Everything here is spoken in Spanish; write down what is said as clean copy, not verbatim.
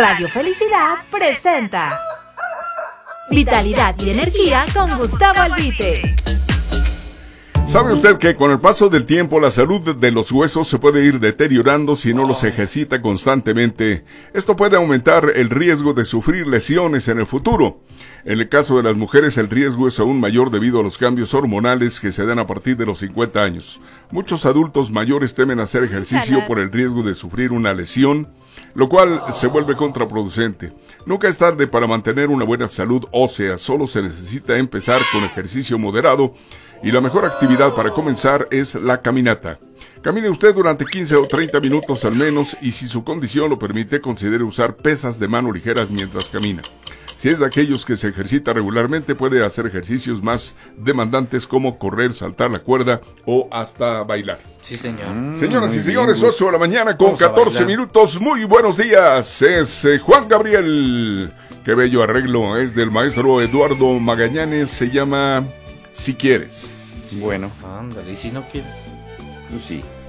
Radio Felicidad presenta Vitalidad y Energía con Gustavo Albite. ¿Sabe usted que con el paso del tiempo la salud de los huesos se puede ir deteriorando si no los ejercita constantemente? Esto puede aumentar el riesgo de sufrir lesiones en el futuro. En el caso de las mujeres el riesgo es aún mayor debido a los cambios hormonales que se dan a partir de los 50 años. Muchos adultos mayores temen hacer ejercicio por el riesgo de sufrir una lesión, lo cual se vuelve contraproducente. Nunca es tarde para mantener una buena salud ósea, solo se necesita empezar con ejercicio moderado y la mejor actividad para comenzar es la caminata. Camine usted durante 15 o 30 minutos al menos y si su condición lo permite, considere usar pesas de mano ligeras mientras camina. Si es de aquellos que se ejercita regularmente, puede hacer ejercicios más demandantes como correr, saltar la cuerda o hasta bailar. Sí, señor. Señoras y señores, 8 de la mañana con 14 minutos. Muy buenos días. Es Juan Gabriel. Qué bello arreglo. Es del maestro Eduardo Magallanes. Se llama Si Quieres. Bueno. Ándale, ¿y si no quieres? Pues sí.